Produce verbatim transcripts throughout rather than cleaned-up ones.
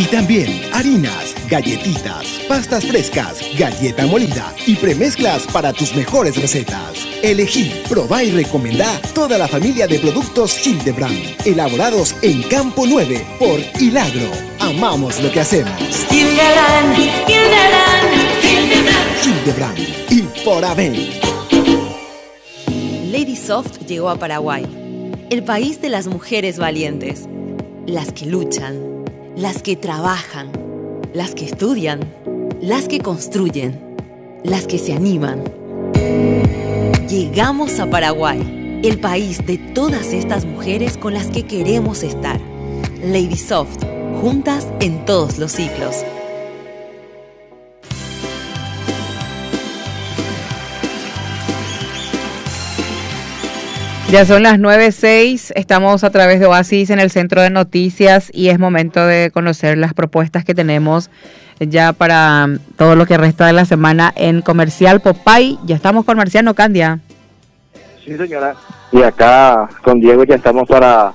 Y también harinas, galletitas, pastas frescas, galleta molida y premezclas para tus mejores recetas. Elegí, probá y recomendá toda la familia de productos Hildebrand, elaborados en Campo nueve por Hilagro. Amamos lo que hacemos. Hildebrand, Hildebrand, Hildebrand y por Aven. Lady Soft llegó a Paraguay, el país de las mujeres valientes, las que luchan, las que trabajan, las que estudian, las que construyen, las que se animan. Llegamos a Paraguay, el país de todas estas mujeres con las que queremos estar. Lady Soft, juntas en todos los ciclos. Ya son las nueve seis, estamos a través de Oasis en el Centro de Noticias y es momento de conocer las propuestas que tenemos ya para todo lo que resta de la semana en Comercial Popay. Ya estamos con Marciano Candia. Sí, señora. Y acá con Diego ya estamos para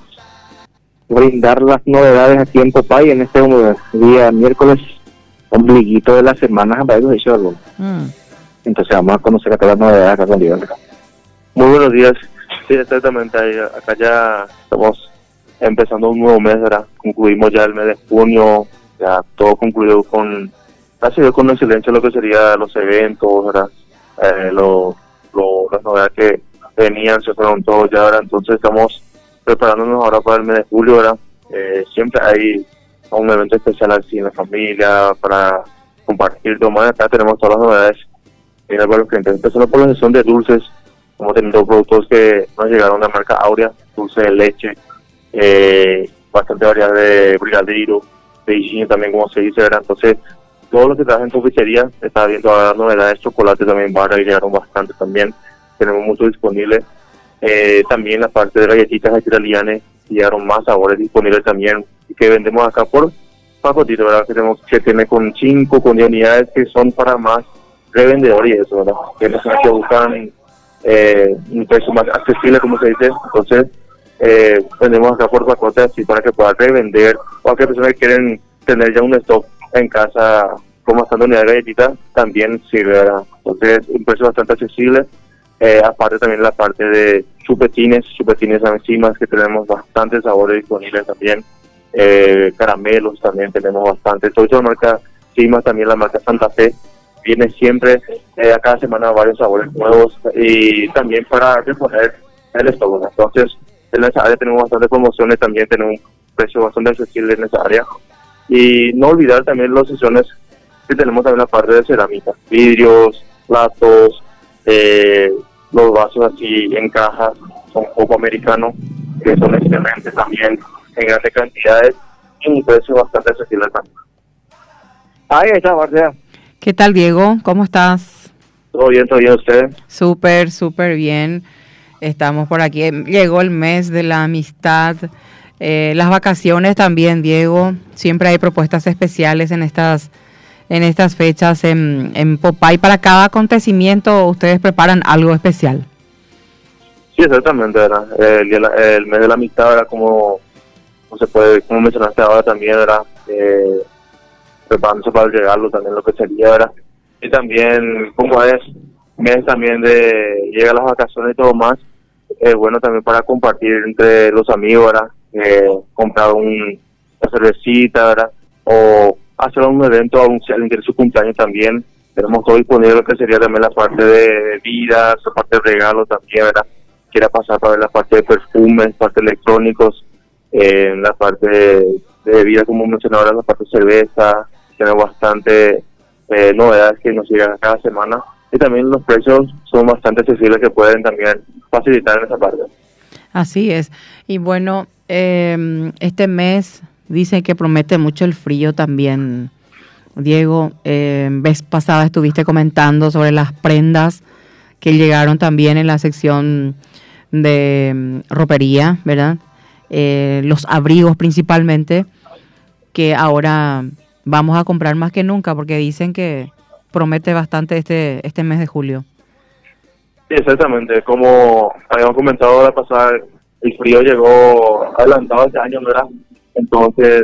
brindar las novedades aquí en Popay en este día miércoles, ombliguito de la semana. Mm. Entonces vamos a conocer acá las novedades acá con Diego. Muy buenos días. Sí, exactamente. Acá ya estamos empezando un nuevo mes, ¿verdad? Concluimos ya el mes de junio, ya todo concluido con, ha sido con excelencia lo que sería los eventos, ¿verdad? Eh, lo, lo, las novedades que venían, se fueron todos ya, ¿verdad? Entonces estamos preparándonos ahora para el mes de julio, ¿verdad? Eh, siempre hay un evento especial así en la familia, para compartir, tomar. Acá tenemos todas las novedades en para los clientes, empezando por la sección de dulces. Hemos tenido productos que nos llegaron de la marca Aurea, dulce de leche, eh, bastante variedad de brigadeiro, de higiene también, como se dice, ¿verdad? Entonces, todo lo que trabaja en tu pizzería, está viendo ahora novedades, chocolate también, barra, y llegaron bastante también, tenemos mucho disponible. Eh, también la parte de galletitas italianas, llegaron más sabores disponibles también, que vendemos acá por pacotito, ¿verdad? Que tenemos que tiene con cinco, con diez unidades que son para más revendedores y eso, ¿verdad? Que personas que buscan Eh, un precio más accesible, como se dice. Entonces eh, vendemos acá por pacotes así para que puedan revender, o aquellas personas que quieren tener ya un stock en casa como bastante unidad de galletitas también sirve, ¿verdad? Entonces un precio bastante accesible. Eh, aparte también la parte de chupetines, chupetines encima, que tenemos bastantes sabores disponibles también. Eh, caramelos también tenemos bastante. Todo eso la marca Cima, también la marca Santa Fe, viene siempre eh, a cada semana varios sabores nuevos y también para reponer el stock. Entonces en esa área tenemos bastantes promociones, también tenemos un precio bastante accesible en esa área, y no olvidar también las sesiones que tenemos también la parte de cerámica, vidrios, platos, eh, los vasos así en cajas, son poco americanos, que son excelentes también en grandes cantidades y un precio bastante accesible también. Ahí está, Marcia. ¿Qué tal, Diego? ¿Cómo estás? Todo bien, todo bien, ¿usted? Súper, súper bien. Estamos por aquí. Llegó el mes de la amistad. Eh, las vacaciones también, Diego. Siempre hay propuestas especiales en estas en estas fechas en, en Popay. Para cada acontecimiento, ustedes preparan algo especial. Sí, exactamente, ¿verdad? El, el, el mes de la amistad, ¿verdad? Como, como se puede, como mencionaste ahora también, ¿verdad? Eh, preparándose para el regalo también, lo que sería, ¿verdad? Y también, como es mes también de llega las vacaciones y todo más, es eh, bueno también para compartir entre los amigos, ¿verdad? Eh, comprar un, una cervecita, ¿verdad? O hacer un evento, un, si alguien quiere su cumpleaños también, tenemos todo disponible, lo que sería también la parte de bebidas, la parte de regalos también, ¿verdad? Quiera pasar para ver la parte de perfumes, parte de electrónicos, eh, la parte de, de bebidas, como mencionaba ahora, la parte de cerveza. Tenemos bastante eh, novedades que nos llegan cada semana, y también los precios son bastante accesibles, que pueden también facilitar en esa parte. Así es. Y bueno, eh, este mes dicen que promete mucho el frío también. Diego, eh, vez pasada estuviste comentando sobre las prendas que llegaron también en la sección de um, ropería, ¿verdad? Eh, los abrigos principalmente, que ahora vamos a comprar más que nunca, porque dicen que promete bastante este este mes de julio. Sí, exactamente. Como habíamos comentado la pasada, el frío llegó adelantado este año, ¿verdad? Entonces,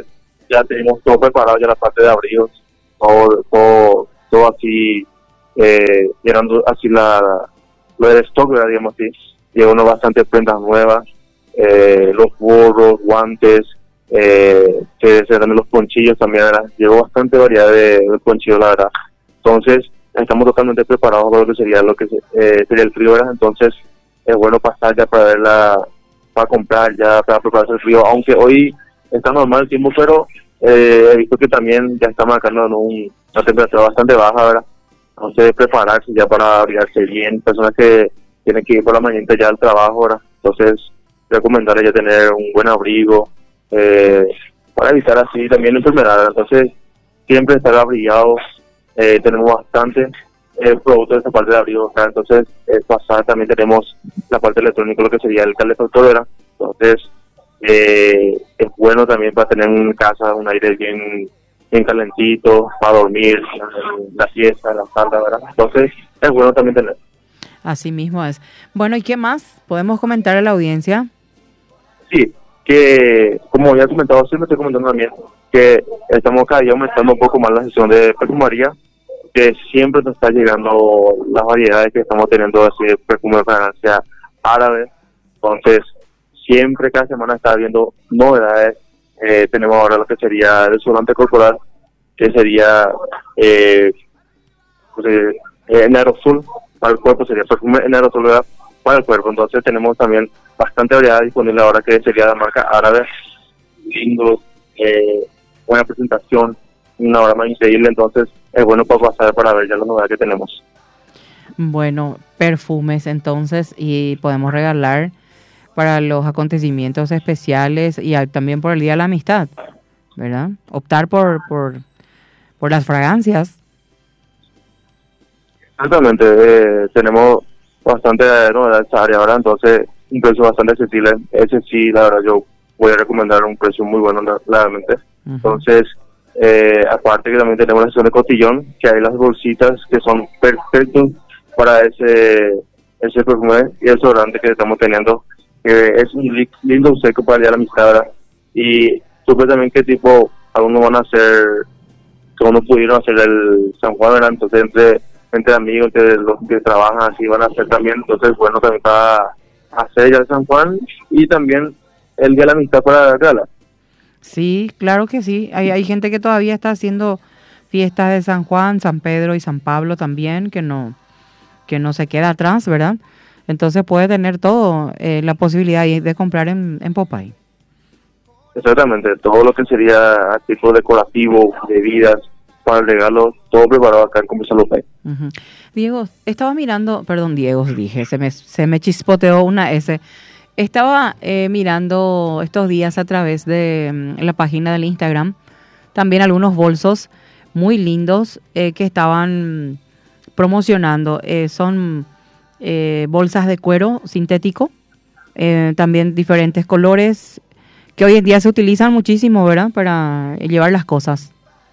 ya tenemos todo preparado, ya la parte de abrigos, todo, todo, todo así, eh, llenando así la, lo del stock, ¿verdad? Digamos así, lleva uno bastante prendas nuevas, eh, los gorros, guantes, eh, que se dan los ponchillos también, ¿verdad? Llevo bastante variedad de, de ponchillos, la verdad. Entonces, estamos totalmente preparados para lo que sería lo que se, eh, sería el frío, ¿verdad? Entonces, es bueno pasar ya para ver la, para comprar ya, para prepararse el frío, aunque hoy está normal el tiempo, pero eh, he visto que también ya está marcando en un, una temperatura bastante baja, ¿verdad? Entonces, prepararse ya para abrigarse bien, personas que tienen que ir por la mañana ya al trabajo, ¿verdad? Entonces, recomendarles ya tener un buen abrigo, eh, para evitar así también enfermedades. Entonces, siempre estar abrigados, eh, tenemos bastante eh, productos de esta parte de abrigo, ¿verdad? Entonces, eh, pasar también tenemos la parte electrónica, lo que sería el calefactor, ¿verdad? Entonces, eh, es bueno también para tener en casa un aire bien, bien calentito, para dormir, la siesta, la tarde, ¿verdad? Entonces, es bueno también tener. Así mismo es. Bueno, ¿y qué más podemos comentar a la audiencia? Sí, que como ya he comentado, siempre estoy comentando también, que estamos cada día aumentando un poco más la sesión de perfumería, que siempre nos está llegando las variedades que estamos teniendo así de perfume de fragancia árabe. Entonces, siempre cada semana está habiendo novedades. Eh, tenemos ahora lo que sería el desodorante corporal, que sería eh, pues, eh, en aerosol para el cuerpo, sería perfume en aerosol, ¿verdad? Para el cuerpo. Entonces tenemos también bastante variedad disponible ahora, que sería la marca árabe, lindos, eh, buena presentación, una hora más increíble. Entonces es bueno para pasar para ver ya la novedad que tenemos. Bueno, perfumes entonces, y podemos regalar para los acontecimientos especiales y también por el Día de la Amistad, ¿verdad? Optar por, por, por las fragancias. Exactamente, eh, tenemos bastante novedad en esta área ahora, entonces un precio bastante accesible. Ese sí, la verdad, yo voy a recomendar un precio muy bueno, claramente. Uh-huh. Entonces, eh, aparte que también tenemos la sección de cotillón, que hay las bolsitas que son perfectos para ese ese perfume y el desodorante que estamos teniendo, que es un lindo seco para el Día de la Amistad, ¿verdad? Y supe también que tipo, algunos van a hacer, que uno pudieron hacer el San Juan, ¿verdad? Entonces, entre entre amigos, entre los que trabajan así van a hacer también. Entonces, bueno, también para hacer ya el San Juan y también el Día de la Amistad para la gala. Sí, claro que sí. Hay, hay gente que todavía está haciendo fiestas de San Juan, San Pedro y San Pablo también, que no, que no se queda atrás, ¿verdad? Entonces puede tener todo, eh, la posibilidad de comprar en, en Popeye. Exactamente, todo lo que sería tipo decorativo, bebidas, para el regalo, todo preparado acá en Comercial Popeye. Uh-huh. Diego, estaba mirando, perdón, Diego, dije, se me, se me chispoteó una S. Estaba eh, mirando estos días a través de um, la página del Instagram, también algunos bolsos muy lindos eh, que estaban promocionando. Eh, son eh, bolsas de cuero sintético, eh, también diferentes colores, que hoy en día se utilizan muchísimo, ¿verdad?, para llevar las cosas.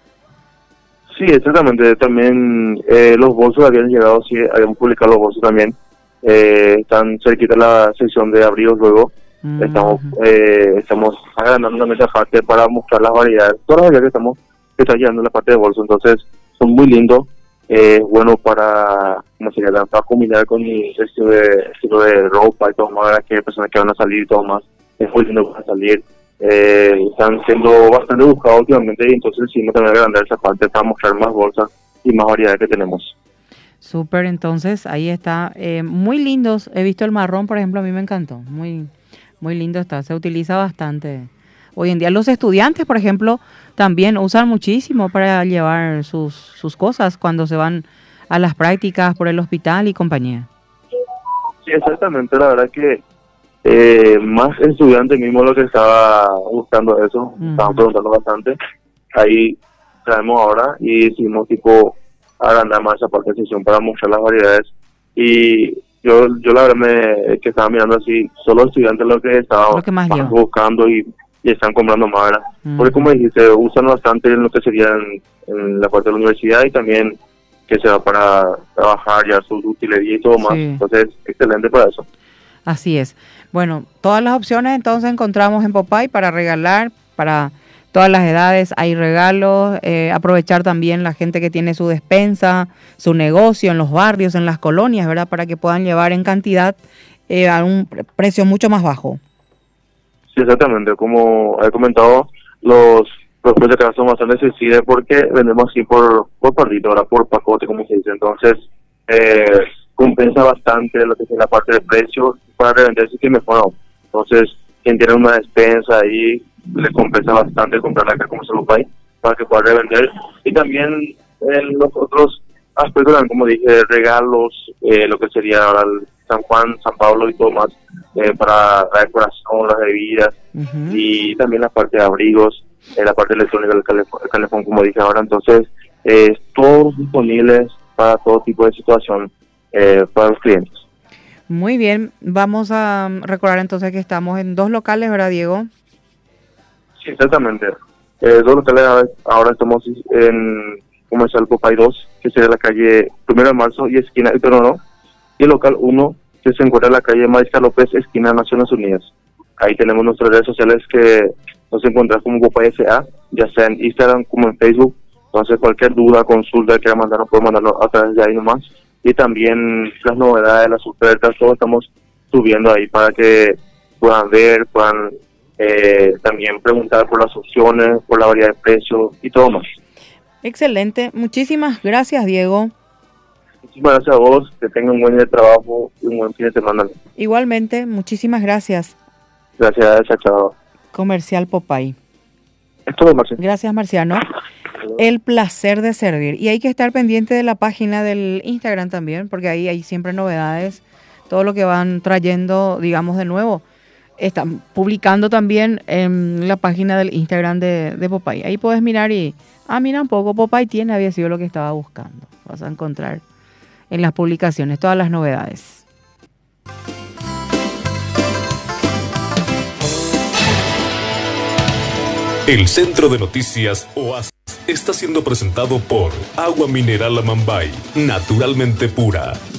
Sí, exactamente. También eh, los bolsos habían llegado, sí, habían publicado los bolsos también. Eh, están cerquita de la sección de abrigos luego. Mm-hmm. Estamos eh, estamos agrandando también esa parte para mostrar las variedades. Todas las variedades que estamos que están llegando en la parte de bolsos. Entonces, son muy lindos. Eh, bueno para, ¿cómo sería? Para combinar con mi estilo de, estilo de ropa y todo más, que hay personas que van a salir y todo más. Es muy lindo para salir. Eh, están siendo bastante buscados últimamente y entonces sí, no también agrandar esa parte para mostrar más bolsas y más variedades que tenemos. Súper, entonces ahí está, eh, muy lindos. He visto el marrón, por ejemplo, a mí me encantó, muy muy lindo está, se utiliza bastante hoy en día. Los estudiantes, por ejemplo, también usan muchísimo para llevar sus, sus cosas cuando se van a las prácticas por el hospital y compañía. Sí, exactamente, la verdad que Eh, más estudiantes mismo lo que estaba buscando eso, uh-huh. Estaban preguntando bastante. Ahí traemos ahora y hicimos tipo agrandar más esa parte de sesión para mostrar las variedades. Y yo yo la verdad me que estaba mirando así, solo estudiantes lo que estaban buscando y, y están comprando más, ¿verdad? Uh-huh. Porque como dijiste, usan bastante en lo que sería en, en la parte de la universidad y también que se va para trabajar ya su utilería y todo más. Sí. Entonces, excelente para eso. Así es. Bueno, todas las opciones entonces encontramos en Popeye para regalar, para todas las edades, hay regalos, eh, aprovechar también la gente que tiene su despensa, su negocio en los barrios, en las colonias, ¿verdad? Para que puedan llevar en cantidad eh, a un precio mucho más bajo. Sí, exactamente. Como he comentado, los productos de casa son bastante accesibles porque vendemos así por, por parrito, ahora por pacote, como se dice. Entonces, eh, compensa bastante lo que es la parte de precio para revender, sí que mejor no. Entonces, quien tiene una despensa ahí, le compensa bastante comprarla acá como Salupay para que pueda revender. Y también en los otros aspectos, como dije, regalos, eh, lo que sería ahora el San Juan, San Pablo y todo más, eh, para la decoración, las bebidas, uh-huh. y también la parte de abrigos, eh, la parte electrónica del calefón, el calefón, como dije ahora. Entonces, eh, todos disponibles para todo tipo de situación eh, para los clientes. Muy bien, vamos a recordar entonces que estamos en dos locales, ¿verdad, Diego? Sí, exactamente. Eh, dos locales, ahora estamos en Comercial Popay dos, que sería la calle Primero de Marzo y esquina El Perono, y el local uno, que se encuentra en la calle Mariscal López, esquina Naciones Unidas. Ahí tenemos nuestras redes sociales que nos encuentran como Popay S A, ya sea en Instagram como en Facebook. Entonces, cualquier duda, consulta que quiera mandarnos, puede mandarlo a través de ahí nomás. Y también las novedades, las ofertas, todo estamos subiendo ahí para que puedan ver, puedan eh, también preguntar por las opciones, por la variedad de precios y todo más. Excelente. Muchísimas gracias, Diego. Muchísimas gracias a vos, que tengan un buen día de trabajo y un buen fin de semana. Igualmente, muchísimas gracias. Gracias, chao, chao. Comercial Popay. Esto es Marciano. Gracias, Marciano. El placer de servir. Y hay que estar pendiente de la página del Instagram también, porque ahí hay siempre novedades, todo lo que van trayendo, digamos, de nuevo. Están publicando también en la página del Instagram de, de Popay. Ahí puedes mirar y, ah, mira un poco, Popay tiene, había sido lo que estaba buscando. Vas a encontrar en las publicaciones todas las novedades. El Centro de Noticias Oasis está siendo presentado por Agua Mineral Amambay, naturalmente pura.